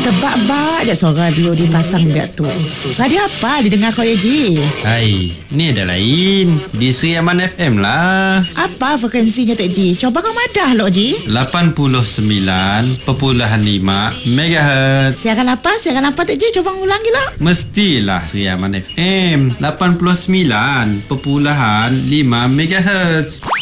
Tebak-bak je suara radio dipasang biar tu. Radio apa didengar kau ya Ji? Hai, ni ada lain. Di Sri Aman FM lah. Apa frekuensinya Tok Ji? Coba kau madah lo Ji. 89.5 MHz. Siaran apa? Siaran apa Tok Ji? Coba ulangi lah. Mestilah Sri Aman FM 89.5 MHz.